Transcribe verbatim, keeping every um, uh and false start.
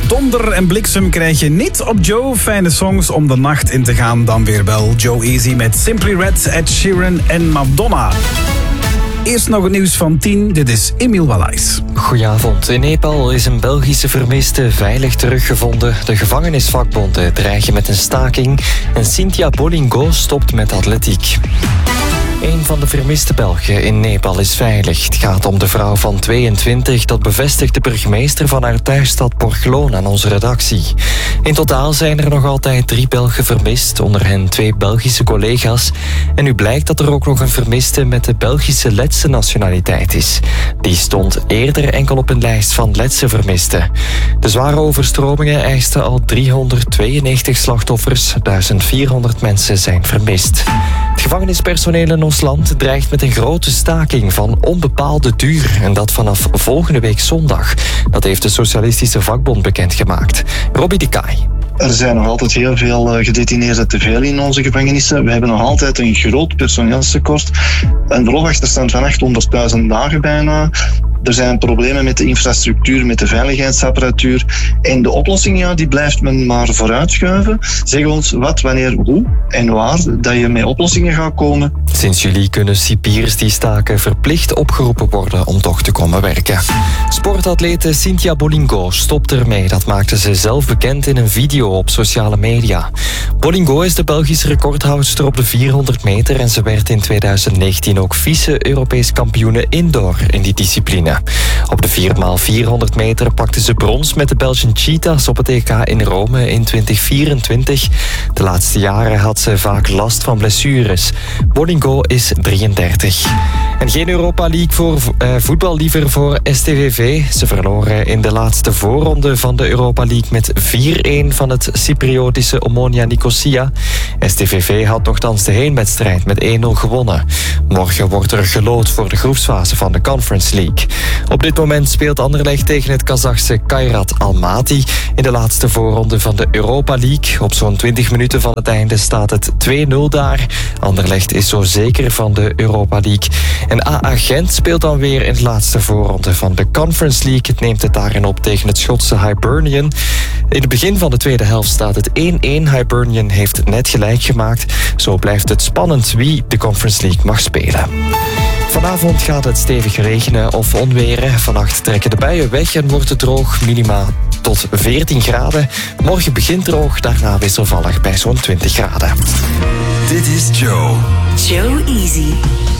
Donder en bliksem krijg je niet op Joe. Fijne songs om de nacht in te gaan dan weer wel. Joe Easy met Simply Red, Ed Sheeran en Madonna. Eerst nog het nieuws van tien. Dit is Emiel Wallace. Goedenavond. In Nepal is een Belgische vermiste veilig teruggevonden. De gevangenisvakbonden dreigen met een staking. En Cynthia Bolingo stopt met atletiek. Een van de vermiste Belgen in Nepal is veilig. Het gaat om de vrouw van tweeëntwintig. Dat bevestigt de burgemeester van haar thuisstad Borglone aan onze redactie. In totaal zijn er nog altijd drie Belgen vermist. Onder hen twee Belgische collega's. En nu blijkt dat er ook nog een vermiste met de Belgische Letse nationaliteit is. Die stond eerder enkel op een lijst van Letse vermisten. De zware overstromingen eisten al driehonderdtweeënnegentig slachtoffers. duizend vierhonderd mensen zijn vermist. Het gevangenispersoneel in ons land dreigt met een grote staking van onbepaalde duur. En dat vanaf volgende week zondag. Dat heeft de Socialistische Vakbond bekendgemaakt. Robbie de Kaai. Er zijn nog altijd heel veel gedetineerden te veel in onze gevangenissen. We hebben nog altijd een groot personeelstekort. Een verlofachterstand van achthonderdduizend dagen bijna. Er zijn problemen met de infrastructuur, met de veiligheidsapparatuur. En de oplossing, ja, die blijft men maar vooruitschuiven. Zeg ons wat, wanneer, hoe en waar dat je met oplossingen gaat komen. Sinds juli kunnen cipiers die staken verplicht opgeroepen worden om toch te komen werken. Sportatlete Cynthia Bolingo stopt ermee. Dat maakte ze zelf bekend in een video op sociale media. Bolingo is de Belgische recordhoudster op de vierhonderd meter en ze werd in tweeduizend negentien ook vice-Europees kampioene indoor in die discipline. Op de vier bij vierhonderd meter pakte ze brons met de Belgian Cheetahs op het E K in Rome in twintig vierentwintig. De laatste jaren had ze vaak last van blessures. Bolingo is drieëndertig. En geen Europa League voor uh, voetbal, liever voor S T V V. Ze verloren in de laatste voorronde van de Europa League met vier-een van het Cypriotische Omonia Nicosia. S T V V had nogthans de heenwedstrijd met één-nul gewonnen. Morgen wordt er geloot voor de groepsfase van de Conference League. Op dit moment speelt Anderlecht tegen het Kazachse Kairat Almaty in de laatste voorronde van de Europa League. Op zo'n twintig minuten van het einde staat het twee-nul daar. Anderlecht is zo zeker van de Europa League. En A A Gent speelt dan weer in de laatste voorronde van de Conference League. Het neemt het daarin op tegen het Schotse Hibernian. In het begin van de tweede helft staat het één-één. Hibernian heeft net gelijk gemaakt. Zo blijft het spannend wie de Conference League mag spelen. Vanavond gaat het stevig regenen of onweren. Vannacht trekken de buien weg en wordt het droog, minima tot veertien graden. Morgen begint droog, daarna wisselvallig bij zo'n twintig graden. Dit is Joe. Joe Easy.